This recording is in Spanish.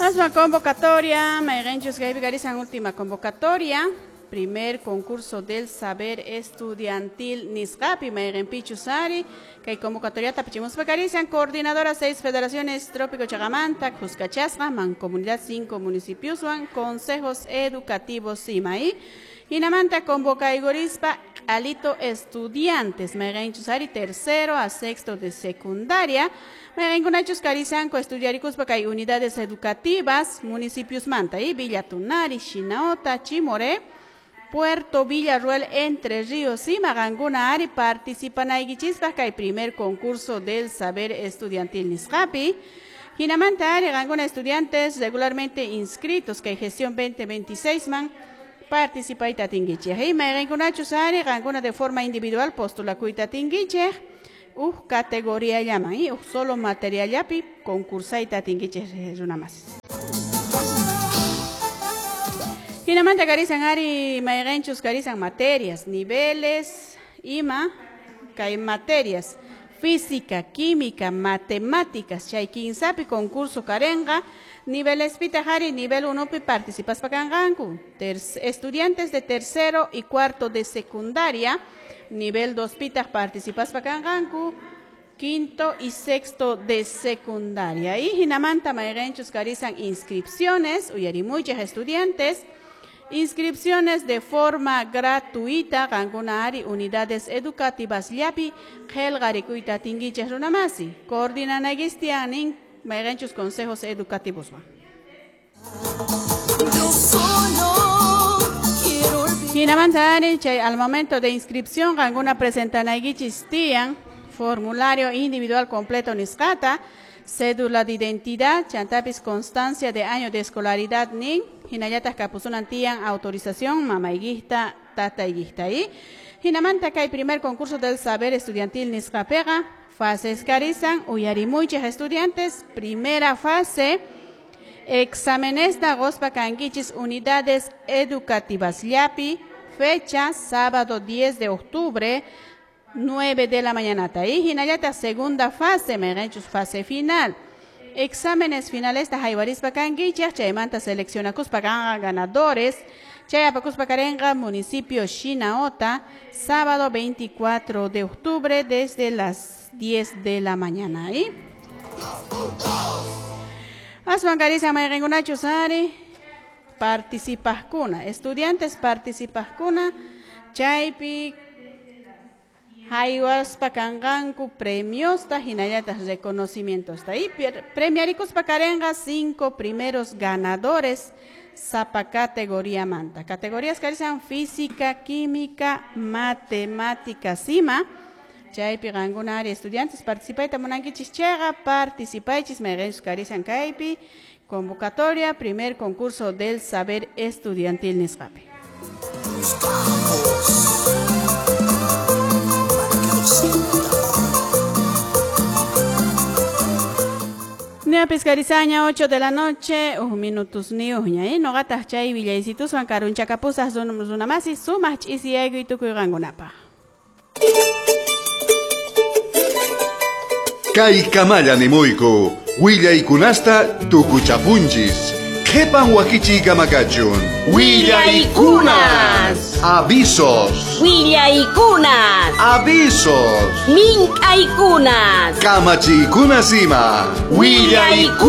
Asma convocatoria, Mairenchus Gaibigarisan, última convocatoria. Primer concurso del saber estudiantil Nisgapi, Mairenpichusari, que hay convocatoria Tapichimus Pacarisan, coordinadora 6 federaciones Trópico Chagamanta, Cuscachasra, Mancomunidad 5 municipios, consejos educativos Simaí, Inamanta convoca Igorispa, Alito estudiantes, Mairenchusari tercero a sexto de secundaria, Mairengunachus Carisanco, estudiaricus para unidades educativas, municipios Manta y Villatunari, Chinaota, Chimoré, Puerto Villarruel, Entre Ríos y Maganguna Ari participan en el primer concurso del saber estudiantil Nisgapi. Hinamanta Ari Ganguna estudiantes regularmente inscritos que gestión 2026 man participa en Tatinguiche. Y Maganguna Chusari Ganguna de forma individual postula cuita Tinguiche. Categoría llama y solo material yapi concursa y Tatinguiche es una más. Finalmente carizan ari mairenchus carizan materias, niveles, ima, hay materias, física, química, matemáticas, chay quinzapi concurso carenga, niveles pitajari, nivel 1 participas para cangangu, estudiantes de tercero y cuarto de secundaria, nivel 2 pitaj participas para cangangu, quinto y sexto de secundaria. Y hinamanta mairenchus carizan inscripciones, uyari muchos estudiantes, inscripciones de forma gratuita, Gangunari, unidades educativas, Yapi, Helgarikuita Tinguiches Runamasi, coordinan Agistianin, Mairenchus consejos educativos. Hinamantari, al momento de inscripción, Ganguna presentan Agichistian, formulario individual completo Niscata, cédula de identidad, chantapis constancia de año de escolaridad nin, hinayatas capusunantian autorización, mamaiguista, tataiguista y hinamanta que hay primer concurso del saber estudiantil Niscapega, fases carizan, uyarimuiches estudiantes, primera fase, exámenes de agospa canguichis unidades educativas Yapi, fecha sábado 10 de octubre, 9 de la mañana. Y hinayata segunda fase, Mairenchus fase final. Exámenes finales de Jaibarispa Canguicha, Chaymanta selecciona Cuspacanga ganadores, Chayapacuspacarenga, municipio Chinaota, sábado 24 de octubre desde las 10 de la mañana. Y Asmancariza Mairengunachusari, participascuna, estudiantes participascuna, Chaypi, Haiwas pakanganku premios ta hinayatas reconocimientos ta y premiaricos pacarenga 5 primeros ganadores sapa categoría manta. Categorías que sean física, química, matemática, sima. Chaypi gangunari estudiantes participay tamunanki chichega participaychis merenchus carisan kaipi convocatoria primer concurso del saber estudiantil Nisgapi. Nia pescarizaña 8 de la noche, minutos ni uña, no gatas chay villaisitus van caruncha capuzas zona más y sumach y si ego y tu cuirangunapa. Kai kamaya ni moiko, willa y kunasta tu kuchapunchis. Kepan wakichi gamakachun. Willa y kunas. Avisos. Willa y kunas. Avisos. Mink y kunas. Kamachi kunasima. Willa y kunas.